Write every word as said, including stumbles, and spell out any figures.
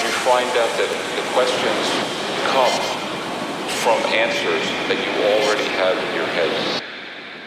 you find out that the questions come from answers that you already have in your head.